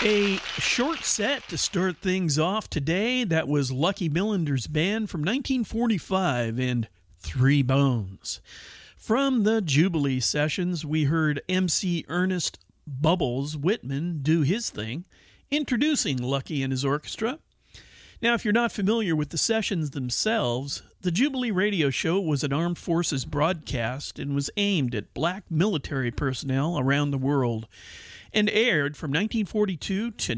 A short set to start things off today. That was Lucky Millender's Band from 1945 and Three Bones. From the Jubilee sessions, we heard MC Ernest Bubbles Whitman do his thing, introducing Lucky and his orchestra. Now, if you're not familiar with the sessions themselves, the Jubilee radio show was an armed forces broadcast and was aimed at black military personnel around the world, and aired from 1942 to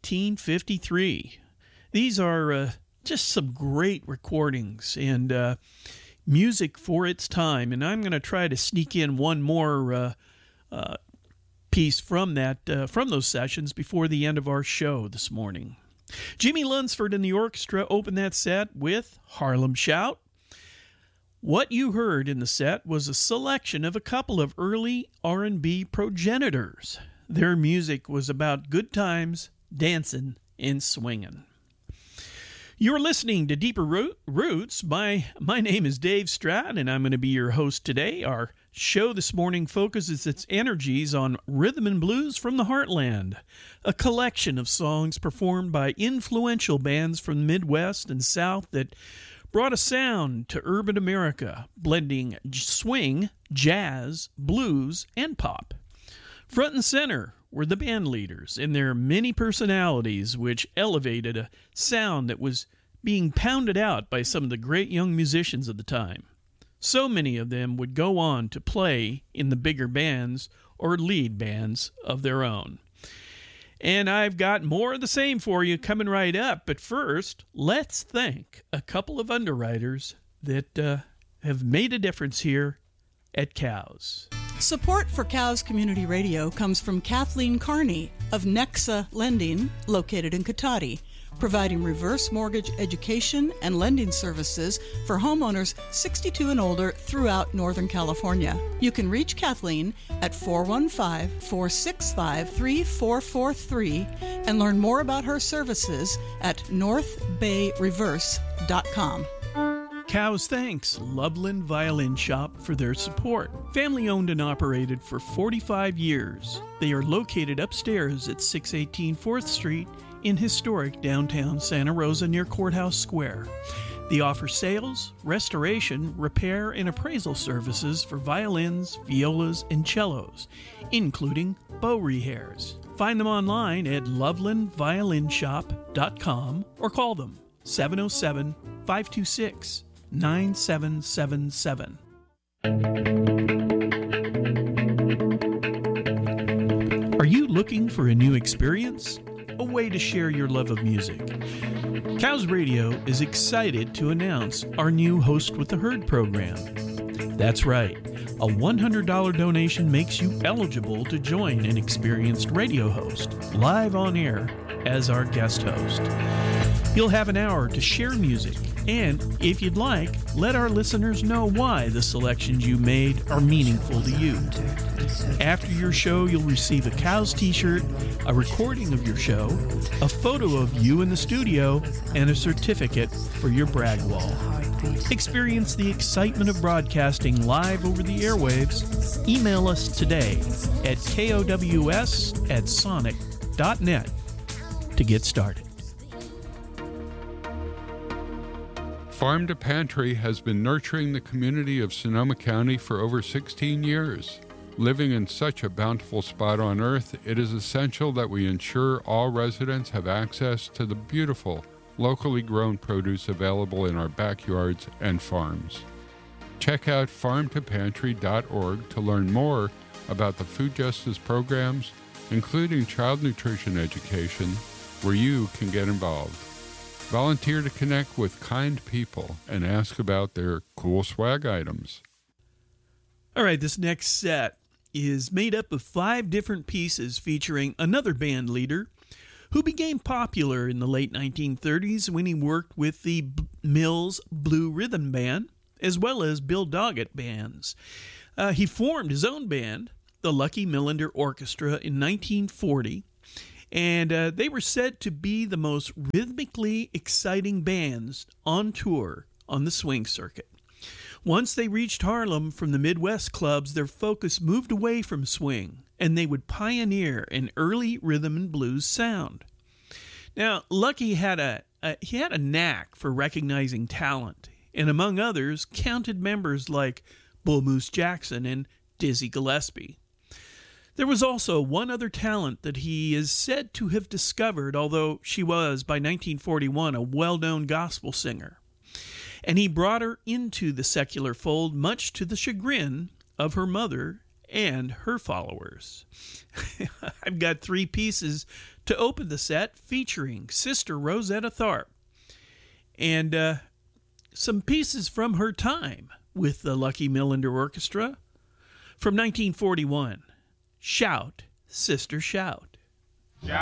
1953. These are just some great recordings and music for its time. And I'm going to try to sneak in one more piece from those sessions before the end of our show this morning. Jimmy Lunsford and the orchestra opened that set with Harlem Shout. What you heard in the set was a selection of a couple of early R&B progenitors. Their music was about good times, dancing, and swinging. You're listening to Deeper Roots. My name is Dave Stroud, and I'm going to be your host today. Our show this morning focuses its energies on rhythm and blues from the heartland, a collection of songs performed by influential bands from the Midwest and South that brought a sound to urban America, blending swing, jazz, blues, and pop. Front and center were the band leaders and their many personalities, which elevated a sound that was being pounded out by some of the great young musicians of the time. So many of them would go on to play in the bigger bands or lead bands of their own. And I've got more of the same for you coming right up, but first, let's thank a couple of underwriters that have made a difference here at Cows. Support for Cows Community Radio comes from Kathleen Carney of Nexa Lending, located in Cotati, providing reverse mortgage education and lending services for homeowners 62 and older throughout Northern California. You can reach Kathleen at 415-465-3443 and learn more about her services at northbayreverse.com. Cows thanks Loveland Violin Shop for their support. Family owned and operated for 45 years. They are located upstairs at 618 4th Street in historic downtown Santa Rosa near Courthouse Square. They offer sales, restoration, repair, and appraisal services for violins, violas, and cellos, including bow rehairs. Find them online at lovelandviolinshop.com or call them 707-526-9777. Are you looking for a new experience? A way to share your love of music? Cows Radio is excited to announce our new Host with the Herd program. That's right. A $100 donation makes you eligible to join an experienced radio host live on air as our guest host. You'll have an hour to share music, and if you'd like, let our listeners know why the selections you made are meaningful to you. After your show, you'll receive a Cows t-shirt, a recording of your show, a photo of you in the studio, and a certificate for your brag wall. Experience the excitement of broadcasting live over the airwaves. Email us today at kows@sonic.net to get started. Farm to Pantry has been nurturing the community of Sonoma County for over 16 years. Living in such a bountiful spot on earth, it is essential that we ensure all residents have access to the beautiful, locally grown produce available in our backyards and farms. Check out farmtopantry.org to learn more about the food justice programs, including child nutrition education, where you can get involved. Volunteer to connect with kind people and ask about their cool swag items. All right, this next set is made up of 5 different pieces featuring another band leader who became popular in the late 1930s when he worked with the Mills Blue Rhythm Band as well as Bill Doggett bands. He formed his own band, the Lucky Millender Orchestra, in 1940, and they were said to be the most rhythmically exciting bands on tour on the swing circuit. Once they reached Harlem from the Midwest clubs, their focus moved away from swing, and they would pioneer an early rhythm and blues sound. Now, Lucky had a knack for recognizing talent, and among others, counted members like Bull Moose Jackson and Dizzy Gillespie. There was also one other talent that he is said to have discovered, although she was, by 1941, a well-known gospel singer. And he brought her into the secular fold, much to the chagrin of her mother and her followers. I've got 3 pieces to open the set featuring Sister Rosetta Tharpe, and some pieces from her time with the Lucky Millinder Orchestra. From 1941, Shout, Sister, Shout.